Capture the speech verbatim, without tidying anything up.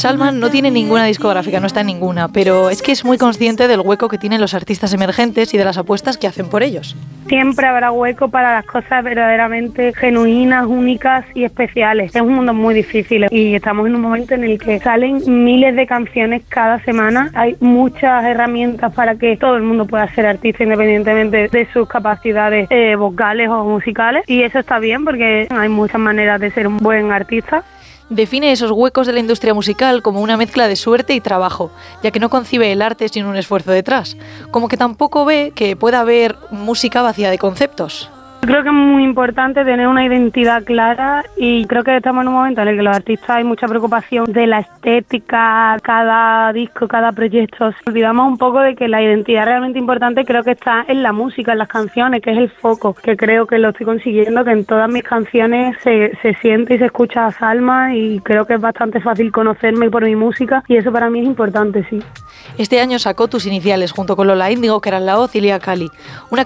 Salma no tiene ninguna discográfica, no está en ninguna, pero es que es muy consciente del hueco que tienen los artistas emergentes y de las apuestas que hacen por ellos. Siempre habrá hueco para las cosas verdaderamente genuinas, únicas y especiales. Es un mundo muy difícil y estamos en un momento en el que salen miles de canciones cada semana. Hay muchas herramientas para que todo el mundo pueda ser artista independientemente de sus capacidades eh, vocales o musicales, y eso está bien porque hay muchas maneras de ser un buen artista. Define esos huecos de la industria musical como una mezcla de suerte y trabajo, ya que no concibe el arte sin un esfuerzo detrás, como que tampoco ve que pueda haber música vacía de conceptos. Creo que es muy importante tener una identidad clara, y creo que estamos en un momento en el que los artistas hay mucha preocupación de la estética, cada disco, cada proyecto. Olvidamos un poco de que la identidad realmente importante creo que está en la música, en las canciones, que es el foco, que creo que lo estoy consiguiendo, que en todas mis canciones se, se siente y se escucha a Salma, y creo que es bastante fácil conocerme por mi música, y eso para mí es importante, sí. Este año sacó Tus Iniciales junto con Lola Índigo, que eran La Hoz y Lía Cali, una